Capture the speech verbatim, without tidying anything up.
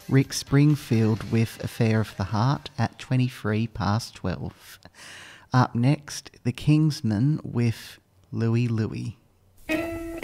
Rick Springfield with Affair of the Heart at twenty-three past twelve. Up next, The Kingsmen with Louie Louie.